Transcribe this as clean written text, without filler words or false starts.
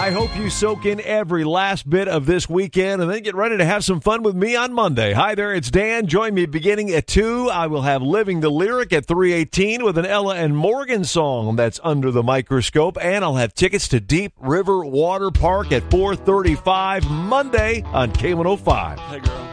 I hope you soak in every last bit of this weekend and then get ready to have some fun with me on Monday. Hi there, it's Dan. Join me beginning at 2. I will have Living the Lyric at 3:18 with an Ella and Morgan song that's Under the Microscope. And I'll have tickets to Deep River Water Park at 4:35 Monday on K105. Hey, girl.